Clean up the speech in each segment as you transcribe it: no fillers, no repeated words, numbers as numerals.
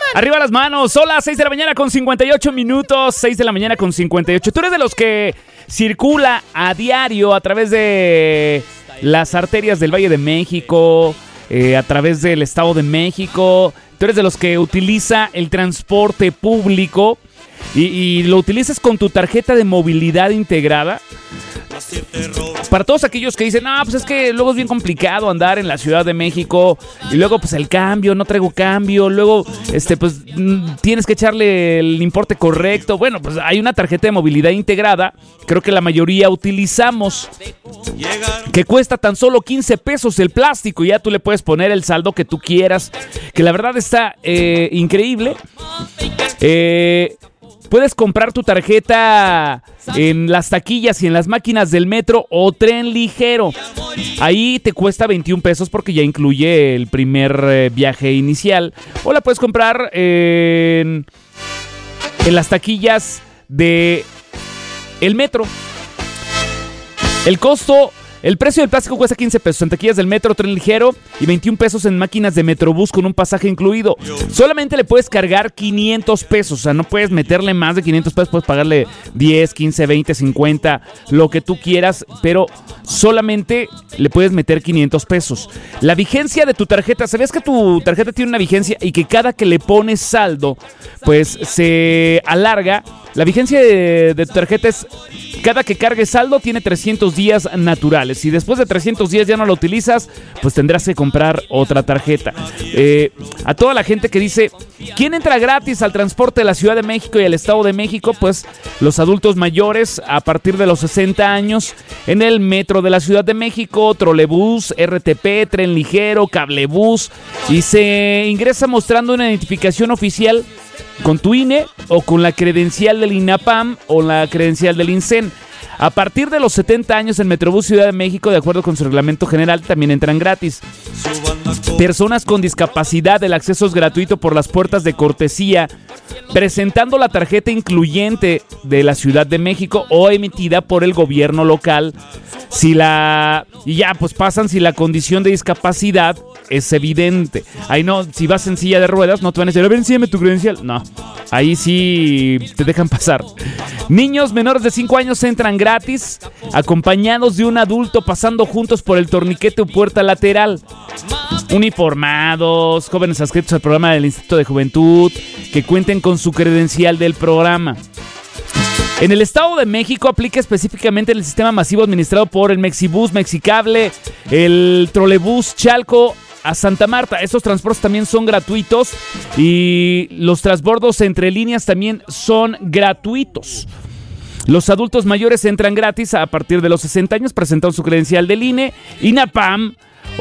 Arriba las manos. Hola, 6 de la mañana con 58 minutos. 6 de la mañana con 58. ¿Tú eres de los que circula a diario a través de las arterias del Valle de México, a través del Estado de México? ¿Tú eres de los que utiliza el transporte público y lo utilizas con tu tarjeta de movilidad integrada? Para todos aquellos que dicen, no, pues es que luego es bien complicado andar en la Ciudad de México y luego pues el cambio, no traigo cambio, luego pues tienes que echarle el importe correcto. Bueno, pues hay una tarjeta de movilidad integrada, creo que la mayoría utilizamos, que cuesta tan solo 15 pesos el plástico y ya tú le puedes poner el saldo que tú quieras, que la verdad está increíble. Puedes comprar tu tarjeta en las taquillas y en las máquinas del metro o tren ligero. Ahí te cuesta 21 pesos porque ya incluye el primer viaje inicial. O la puedes comprar en las taquillas de el metro. El precio del plástico cuesta 15 pesos en taquillas del metro, tren ligero y 21 pesos en máquinas de Metrobús con un pasaje incluido. Solamente le puedes cargar 500 pesos, o sea, no puedes meterle más de 500 pesos, puedes pagarle 10, 15, 20, 50, lo que tú quieras, pero solamente le puedes meter 500 pesos. La vigencia de tu tarjeta, ¿sabías que tu tarjeta tiene una vigencia y que cada que le pones saldo, pues se alarga? La vigencia de tu tarjeta es, cada que cargues saldo tiene 300 días naturales. Si después de 300 días ya no lo utilizas, pues tendrás que comprar otra tarjeta. A toda la gente que dice, ¿quién entra gratis al transporte de la Ciudad de México y el Estado de México? Pues los adultos mayores a partir de los 60 años en el metro de la Ciudad de México, trolebús, RTP, tren ligero, cablebús, y se ingresa mostrando una identificación oficial con tu INE o con la credencial del INAPAM o la credencial del INSEN. A partir de los 70 años en Metrobús Ciudad de México, de acuerdo con su reglamento general, también entran gratis. Personas con discapacidad, el acceso es gratuito por las puertas de cortesía, presentando la tarjeta incluyente de la Ciudad de México o emitida por el gobierno local. Y ya pues pasan si la condición de discapacidad es evidente. Ahí no, si vas en silla de ruedas, no te van a decir, a ver, enséñame tu credencial. No, ahí sí te dejan pasar. Niños menores de 5 años entran gratis, acompañados de un adulto, pasando juntos por el torniquete o puerta lateral. Uniformados, jóvenes adscritos al programa del Instituto de Juventud, que cuenten con su credencial del programa. En el Estado de México aplica específicamente el sistema masivo administrado por el Mexibus, Mexicable, el trolebús Chalco a Santa Marta. Estos transportes también son gratuitos y los transbordos entre líneas también son gratuitos. Los adultos mayores entran gratis a partir de los 60 años, presentando su credencial del INE, INAPAM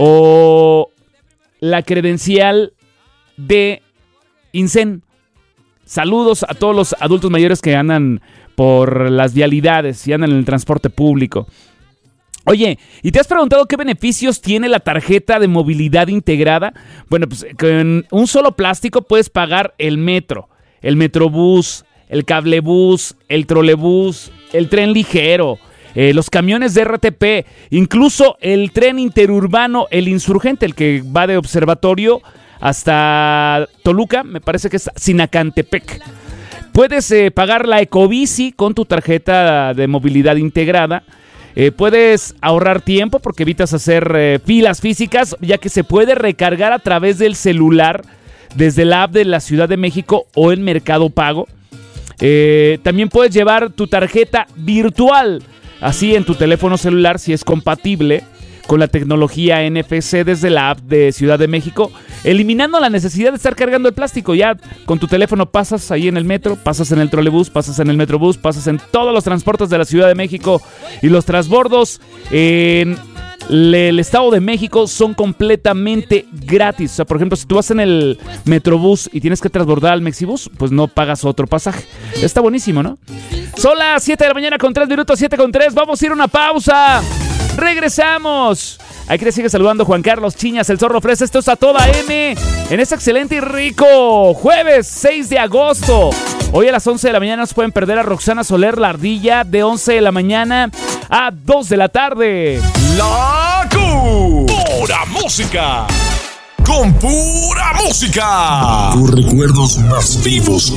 o la credencial de INSEN. Saludos a todos los adultos mayores que andan por las vialidades y andan en el transporte público. Oye, ¿y te has preguntado qué beneficios tiene la tarjeta de movilidad integrada? Bueno, pues con un solo plástico puedes pagar el metro, el metrobús, el cablebús, el trolebús, el tren ligero, los camiones de RTP, incluso el tren interurbano, el Insurgente, el que va de Observatorio hasta Toluca, me parece que es Sinacantepec. Puedes pagar la Ecobici con tu tarjeta de movilidad integrada. Puedes ahorrar tiempo porque evitas hacer filas físicas, ya que se puede recargar a través del celular desde la app de la Ciudad de México o en Mercado Pago. También puedes llevar tu tarjeta virtual, así en tu teléfono celular, si es compatible con la tecnología NFC desde la app de Ciudad de México, eliminando la necesidad de estar cargando el plástico. Ya con tu teléfono pasas ahí en el metro, pasas en el trolebús, pasas en el metrobús, pasas en todos los transportes de la Ciudad de México, y los transbordos en el Estado de México son completamente gratis. O sea, por ejemplo, si tú vas en el metrobús y tienes que transbordar al Mexibus, pues no pagas otro pasaje. Está buenísimo, ¿no? Son las 7 de la mañana con 3 minutos, 7 con 3. Vamos a ir a una pausa. Regresamos. Aquí te sigue saludando Juan Carlos Chiñas, el Zorro Fresa. Esto es A Toda M en este excelente y rico jueves 6 de agosto. Hoy a las 11 de la mañana nos pueden perder a Roxana Soler, la ardilla, de 11 de la mañana a 2 de la tarde. La Pura Música. con pura música. Tus recuerdos más vivos